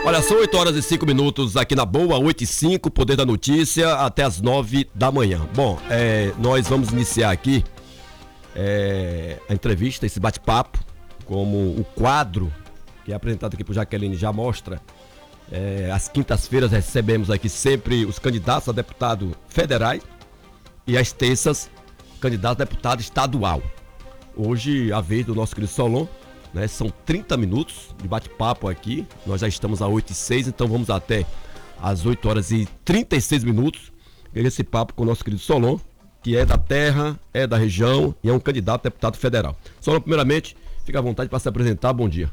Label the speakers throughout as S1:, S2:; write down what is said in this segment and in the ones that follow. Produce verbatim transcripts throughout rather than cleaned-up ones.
S1: Olha, são oito horas e cinco minutos aqui na Boa, oito e cinco, Poder da Notícia, até as nove da manhã. Bom, é, nós vamos iniciar aqui é, a entrevista, esse bate-papo, como o quadro que é apresentado aqui por Jaqueline já mostra. É, às quintas-feiras recebemos aqui sempre os candidatos a deputado federais e às terças, candidato a deputado estadual. Hoje, a vez do nosso querido Solon, né, são trinta minutos de bate-papo aqui. Nós já estamos a oito e seis, então vamos até às oito horas e trinta e seis minutos. Esse papo com o nosso querido Solon, que é da terra, é da região e é um candidato a deputado federal. Solon, primeiramente, fica à vontade para se apresentar. Bom dia.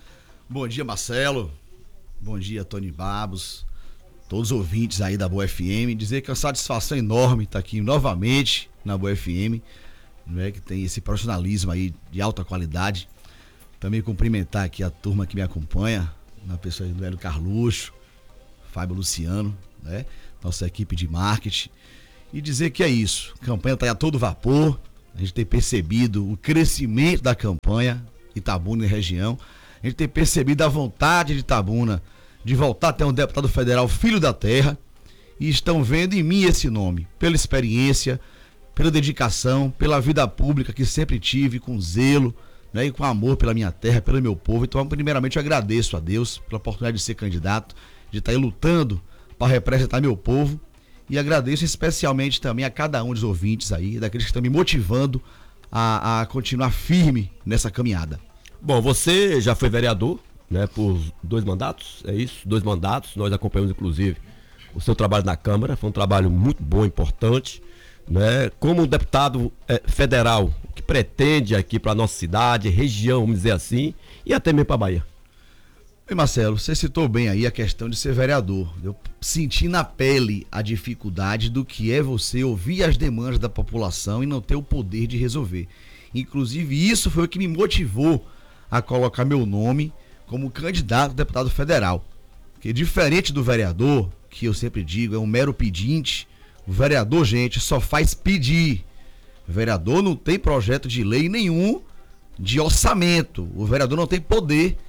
S2: Bom dia, Marcelo. Bom dia, Tony Babos. Todos os ouvintes aí da Boa F M. Dizer que é uma satisfação enorme estar aqui novamente na Boa F M, não é, que tem esse profissionalismo aí de alta qualidade. Também cumprimentar aqui a turma que me acompanha, na pessoa do Hélio Carluxo, Fábio Luciano, né? Nossa equipe de marketing. E dizer que é isso, a campanha está a todo vapor, a gente tem percebido o crescimento da campanha Itabuna e região, a gente tem percebido a vontade de Itabuna de voltar a ter um deputado federal filho da terra, e estão vendo em mim esse nome, pela experiência, pela dedicação, pela vida pública que sempre tive, com zelo, né, e com amor pela minha terra, pelo meu povo. Então, primeiramente, eu agradeço a Deus pela oportunidade de ser candidato, de estar aí lutando para representar meu povo, e agradeço especialmente também a cada um dos ouvintes aí, daqueles que estão me motivando a, a continuar firme nessa caminhada.
S1: Bom, você já foi vereador, né, por dois mandatos, é isso? Dois mandatos, nós acompanhamos inclusive o seu trabalho na Câmara, foi um trabalho muito bom, importante, né? Como deputado é, federal, o que pretende aqui para a nossa cidade, região, vamos dizer assim, e até mesmo para a Bahia?
S2: Oi, Marcelo, você citou bem aí a questão de ser vereador. Eu senti na pele a dificuldade do que é você ouvir as demandas da população e não ter o poder de resolver. Inclusive, isso foi o que me motivou a colocar meu nome como candidato a deputado federal. Porque diferente do vereador, que eu sempre digo, é um mero pedinte, o vereador, gente, só faz pedir. O vereador não tem projeto de lei nenhum de orçamento. O vereador não tem poder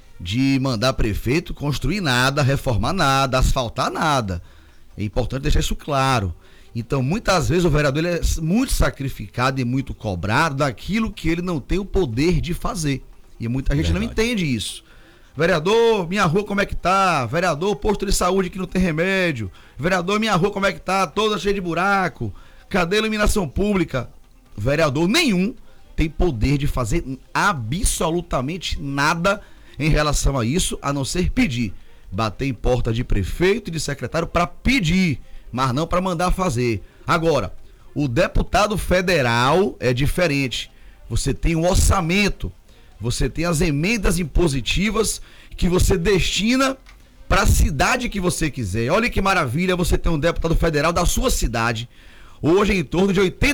S2: de mandar prefeito construir nada, reformar nada, asfaltar nada. É importante deixar isso claro. Então, muitas vezes o vereador ele é muito sacrificado e muito cobrado daquilo que ele não tem o poder de fazer. E muita gente Verdade. Não entende isso. Vereador, minha rua como é que tá? Vereador, posto de saúde que não tem remédio. Vereador, minha rua como é que tá? Toda cheia de buraco. Cadê a iluminação pública? Vereador nenhum tem poder de fazer absolutamente nada em relação a isso, a não ser pedir. Bater em porta de prefeito e de secretário para pedir, mas não para mandar fazer. Agora, o deputado federal é diferente. Você tem um orçamento. Você tem as emendas impositivas que você destina para a cidade que você quiser. Olha que maravilha você ter um deputado federal da sua cidade. Hoje, em torno de oitenta